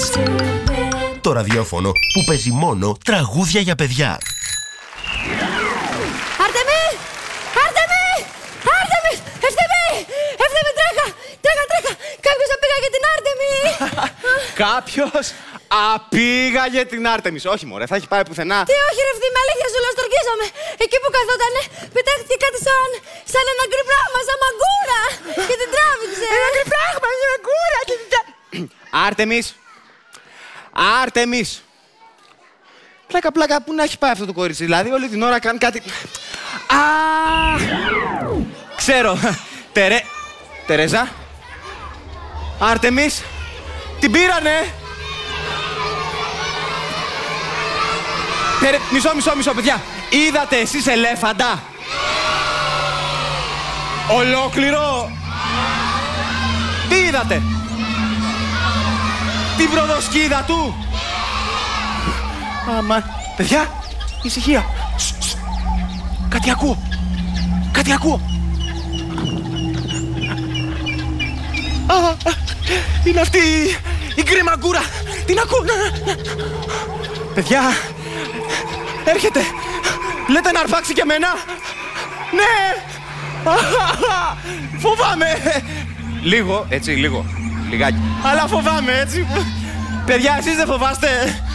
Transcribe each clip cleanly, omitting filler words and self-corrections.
Το ραδιόφωνο που παίζει μόνο τραγούδια για παιδιά. Άρτεμι! Άρτεμι! Άρτεμι! Ευθύμη! Ευθύμη, τρέχα! Τρέχα, τρέχα! Κάποιος απήγαγε την Άρτεμι! Κάποιος απήγαγε την Άρτεμις. Όχι μωρέ, θα έχει πάει πουθενά. Τι όχι ρε Ευθύμη, αλήθεια σου λέω, στορκίζαμε. Εκεί που καθότανε, πετάχτηκε κάτι σαν ένα γκρι πράγμα, σαν μαγκούρα. Και την τράβηξε. Ένα γκρι πράγμα, σαν μαγκούρα και την Άρτεμις! Άρτεμις! Πλάκα, πλάκα, πού να έχει πάει αυτό το κορίτσι, δηλαδή όλη την ώρα κάνει κάτι... Α! Ξέρω, Τερέζα, Άρτεμις, την πήρανε! Μισό, παιδιά, είδατε εσείς ελέφαντα? Ολόκληρο! Τι είδατε? Την προδοσκίδα του! Άμα... Παιδιά, ησυχία! Κάτι ακούω! Κάτι ακούω! Είναι αυτή η γκριμαγκούρα! Την ακούω! Παιδιά, έρχεται! Λέτε να αρπάξει και εμένα! Ναι! Φοβάμαι! Λίγο, έτσι, λίγο. Λιγάκι. Αλλά φοβάμαι, έτσι. Παιδιά, εσείς δεν φοβάστε?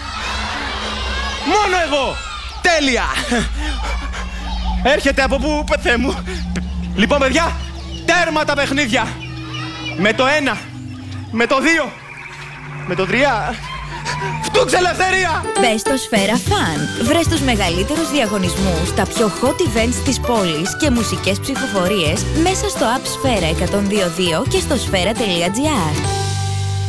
Μόνο εγώ! Τέλεια! Έρχεται από πού, Θεέ μου. Λοιπόν, παιδιά, τέρμα τα παιχνίδια. Με το 1, με το 2, με το 3. Φτούξε ελευθερία! Μπες στο Σφαίρα Fun. Βρες τους μεγαλύτερους διαγωνισμούς, τα πιο hot events της πόλης και μουσικές ψηφοφορίες μέσα στο app Σφαίρα 102.2 και στο σφαίρα.gr.